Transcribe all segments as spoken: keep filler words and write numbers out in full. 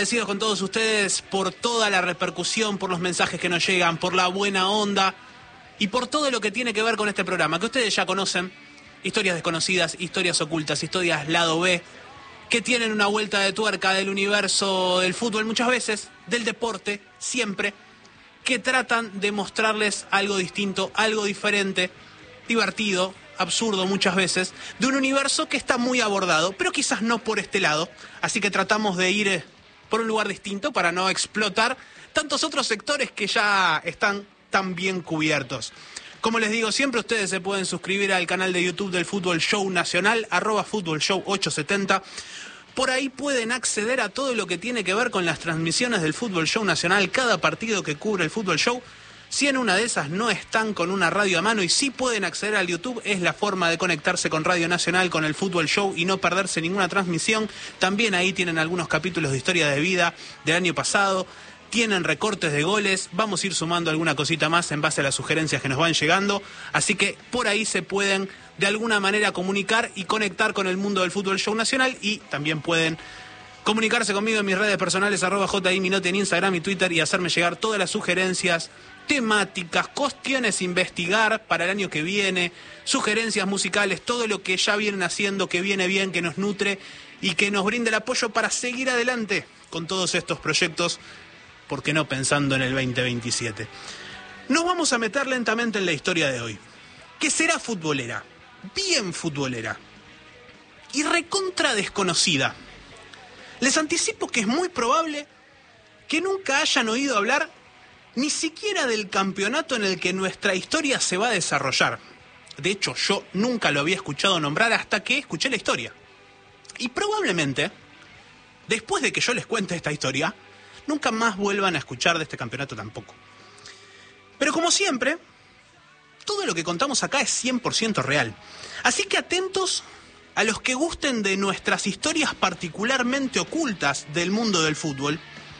Agradecidos con todos ustedes por toda la repercusión, por los mensajes que nos llegan, por la buena onda y por todo lo que tiene que ver con este programa, que ustedes ya conocen. Historias desconocidas, historias ocultas, historias lado B, que tienen una vuelta de tuerca del universo del fútbol muchas veces, del deporte, siempre, que tratan de mostrarles algo distinto, algo diferente, divertido, absurdo muchas veces, de un universo que está muy abordado, pero quizás no por este lado, así que tratamos de ir eh, por un lugar distinto para no explotar tantos otros sectores que ya están tan bien cubiertos. Como les digo siempre, ustedes se pueden suscribir al canal de YouTube del Fútbol Show Nacional, arroba Fútbol Show ochocientos setenta. Por ahí pueden acceder a todo lo que tiene que ver con las transmisiones del Fútbol Show Nacional, cada partido que cubre el Fútbol Show. Si en una de esas no están con una radio a mano y sí pueden acceder al YouTube, es la forma de conectarse con Radio Nacional, con el Fútbol Show y no perderse ninguna transmisión. También ahí tienen algunos capítulos de historia de vida del año pasado. Tienen recortes de goles, vamos a ir sumando alguna cosita más en base a las sugerencias que nos van llegando, así que por ahí se pueden de alguna manera comunicar y conectar con el mundo del Fútbol Show Nacional y también pueden comunicarse conmigo en mis redes personales, arroba jiminote en Instagram y Twitter y hacerme llegar todas las sugerencias, temáticas, cuestiones a investigar para el año que viene, sugerencias musicales, todo lo que ya vienen haciendo, que viene bien, que nos nutre y que nos brinde el apoyo para seguir adelante con todos estos proyectos. ¿Por qué no pensando en el veinte veintisiete? Nos vamos a meter lentamente en la historia de hoy, que será futbolera, bien futbolera y recontra desconocida. Les anticipo que es muy probable que nunca hayan oído hablar ni siquiera del campeonato en el que nuestra historia se va a desarrollar. De hecho, yo nunca lo había escuchado nombrar hasta que escuché la historia. Y probablemente, después de que yo les cuente esta historia, nunca más vuelvan a escuchar de este campeonato tampoco. Pero como siempre, todo lo que contamos acá es cien por ciento real. Así que atentos a los que gusten de nuestras historias particularmente ocultas del mundo del fútbol,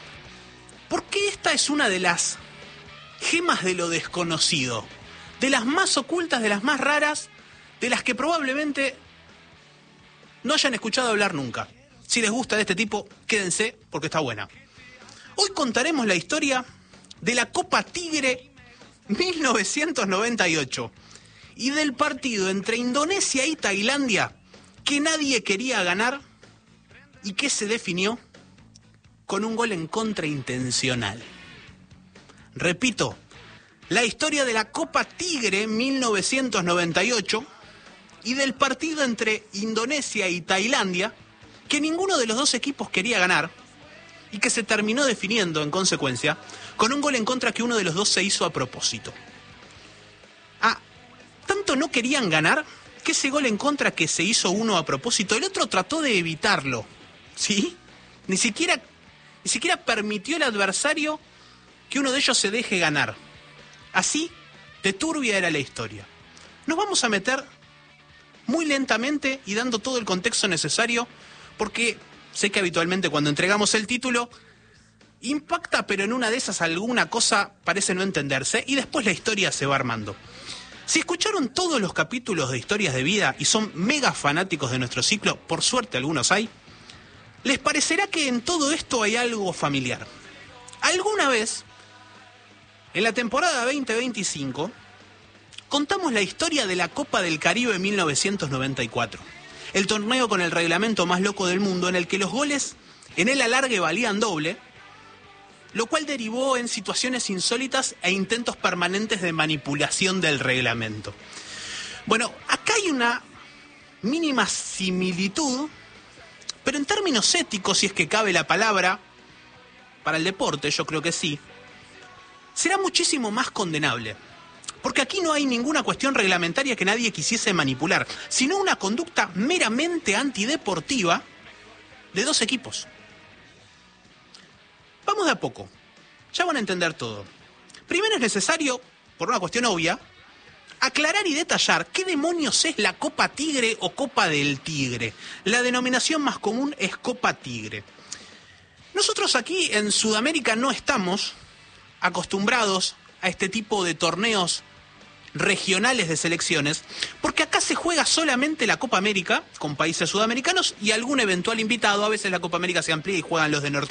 porque esta es una de las gemas de lo desconocido, de las más ocultas, de las más raras, de las que probablemente no hayan escuchado hablar nunca. Si les gusta de este tipo, quédense porque está buena. Hoy contaremos la historia de la Copa Tigre mil novecientos noventa y ocho y del partido entre Indonesia y Tailandia que nadie quería ganar y que se definió con un gol en contra intencional. Repito, la historia de la Copa Tigre mil novecientos noventa y ocho y del partido entre Indonesia y Tailandia que ninguno de los dos equipos quería ganar y que se terminó definiendo, en consecuencia, con un gol en contra que uno de los dos se hizo a propósito. Ah, tanto no querían ganar que ese gol en contra que se hizo uno a propósito, el otro trató de evitarlo, ¿sí? Ni siquiera, ni siquiera permitió el adversario que uno de ellos se deje ganar. Así de turbia era la historia. Nos vamos a meter muy lentamente y dando todo el contexto necesario, porque sé que habitualmente cuando entregamos el título impacta, pero en una de esas alguna cosa parece no entenderse y después la historia se va armando. Si escucharon todos los capítulos de Historias de Vida y son mega fanáticos de nuestro ciclo, por suerte algunos hay, les parecerá que en todo esto hay algo familiar. Alguna vez, en la temporada veinte veinticinco, contamos la historia de la Copa del Caribe mil novecientos noventa y cuatro. El torneo con el reglamento más loco del mundo en el que los goles en el alargue valían doble, lo cual derivó en situaciones insólitas e intentos permanentes de manipulación del reglamento. Bueno, acá hay una mínima similitud, pero en términos éticos, si es que cabe la palabra, para el deporte, yo creo que sí, será muchísimo más condenable. Porque aquí no hay ninguna cuestión reglamentaria que nadie quisiese manipular, sino una conducta meramente antideportiva de dos equipos. Vamos de a poco, ya van a entender todo. Primero es necesario, por una cuestión obvia, aclarar y detallar qué demonios es la Copa Tigre o Copa del Tigre. La denominación más común es Copa Tigre. Nosotros aquí en Sudamérica no estamos acostumbrados a este tipo de torneos regionales de selecciones, porque acá se juega solamente la Copa América con países sudamericanos y algún eventual invitado. A veces la Copa América se amplía y juegan los de Norte.